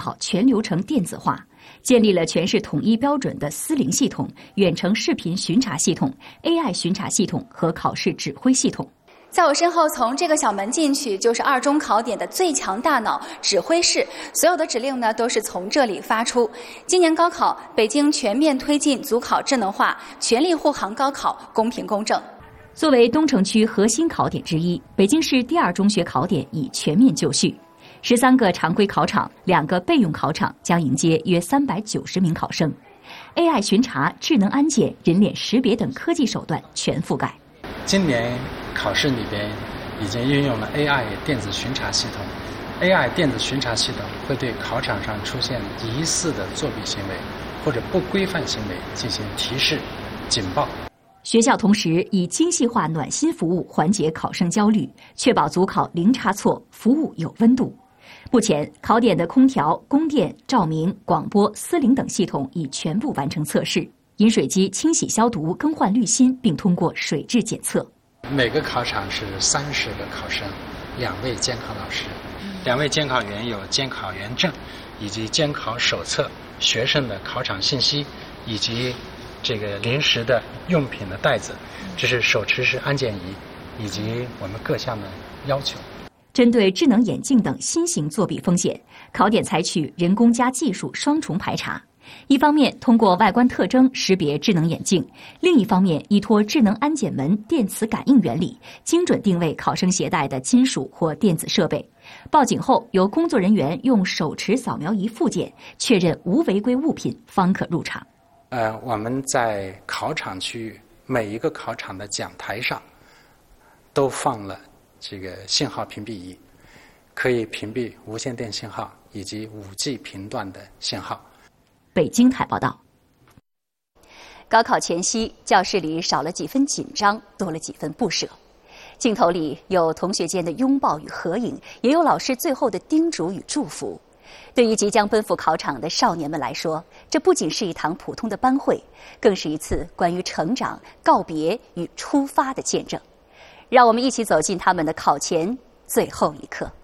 考全流程电子化，建立了全市统一标准的思灵系统、远程视频巡查系统、AI 巡查系统和考试指挥系统。 在我身后，从这个小门进去，就是二中考点的最强大脑指挥室，所有的指令呢都是从这里发出。今年高考，北京全面推进组考智能化，全力护航高考公平公正。 作为东城区核心考点之一，北京市第2中学考点已全面就绪，13个常规考场、2个备用考场将迎接约390名考生。AI 巡查、智能安检、人脸识别等科技手段全覆盖。 今年考试里边已经运用了 AI 电子巡查系统。AI 电子巡查系统会对考场上出现疑似的作弊行为或者不规范行为进行提示、警报。 学校同时以精细化暖心服务缓解考生焦虑，确保组考零差错，服务有温度。目前，考点的空调、供电、照明、广播、司令等系统已全部完成测试。饮水机清洗消毒、更换滤芯，并通过水质检测。 每个考场是30个考生，2位监考老师，2位监考员有监考员证，以及监考手册、学生的考场信息，以及这个临时的用品的袋子，这是手持式安检仪，以及我们各项的要求。 针对智能眼镜等新型作弊风险，考点采取人工加技术双重排查。一方面通过外观特征识别智能眼镜，另一方面依托智能安检门电磁感应原理，精准定位考生携带的金属或电子设备。报警后，由工作人员用手持扫描仪复检，确认无违规物品，方可入场。 我们在考场区域每一个考场的讲台上都放了这个信号屏蔽仪，可以屏蔽无线电信号以及5G 频段的信号。 北京台报道。高考前夕，教室里少了几分紧张，多了几分不舍。镜头里有同学间的拥抱与合影，也有老师最后的叮嘱与祝福。对于即将奔赴考场的少年们来说，这不仅是一堂普通的班会，更是一次关于成长、告别与出发的见证。让我们一起走进他们的考前最后一刻。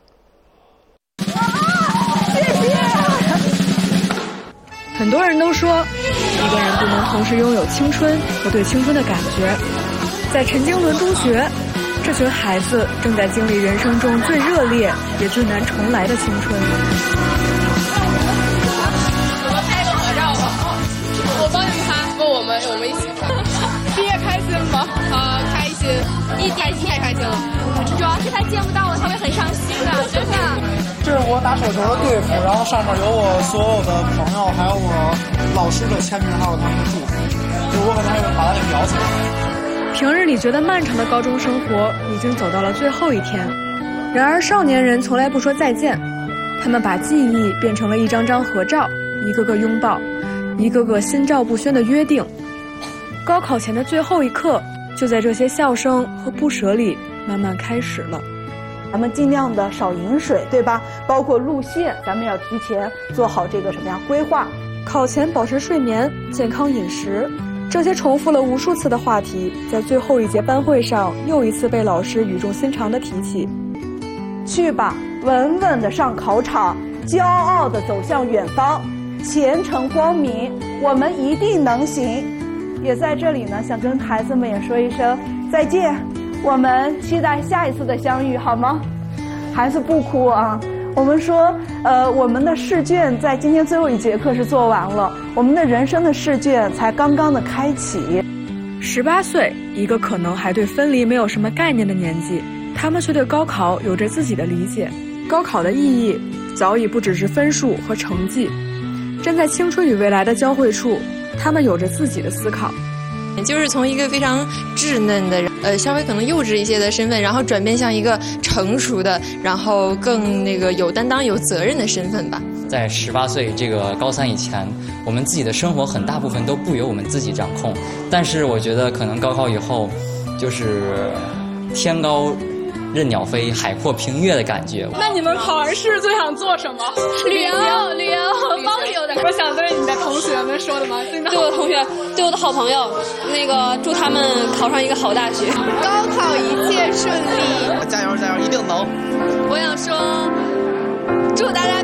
谢谢。很多人都说，一个人不能同时拥有青春和对青春的感觉。在陈经纶中学，这群孩子正在经历人生中最热烈也最难重来的青春。 我们拍个合照吧，我帮你们拍，不，我们一起拍。毕业开心吗？开心，一开心太开心了。主要是他见不到我，他会很伤心的，真的。 这是我打手球的队服，然后上面有我所有的朋友，还有我老师的签名，还有他们的祝福。就我可能会把它给裱起来。 平日里觉得漫长的高中生活已经走到了最后一天，然而少年人从来不说再见，他们把记忆变成了一张张合照，一个个拥抱，一个个心照不宣的约定。高考前的最后一刻，就在这些笑声和不舍里慢慢开始了。 咱们尽量的少饮水，对吧？包括路线，咱们要提前做好这个什么呀规划。 考前保持睡眠、健康饮食，这些重复了无数次的话题，在最后一节班会上又一次被老师语重心长地提起。 去吧，稳稳地上考场，骄傲地走向远方，前程光明，我们一定能行。也在这里呢，想跟孩子们也说一声再见。我们期待下一次的相遇，好吗？孩子不哭啊。我们说，我们的试卷在今天最后一节课是做完了，我们的人生的试卷才刚刚的开启。 18岁，一个可能还对分离没有什么概念的年纪，他们却对高考有着自己的理解。高考的意义早已不只是分数和成绩，站在青春与未来的交汇处，他们有着自己的思考。 就是从一个非常稚嫩的稍微可能幼稚一些的身份，然后转变向一个成熟的，然后更有担当有责任的身份吧。 在18岁这个高3以前，我们自己的生活很大部分都不由我们自己掌控，但是我觉得可能高考以后就是天高任鸟飞，海阔凭月的感觉。 那你们考完试最想做什么？旅游帮游的。我想对你的同学们说的吗？ 对我同学，对我的好朋友，祝他们考上一个好大学， 高考一切顺利， 加油加油，一定能。 我想说，祝大家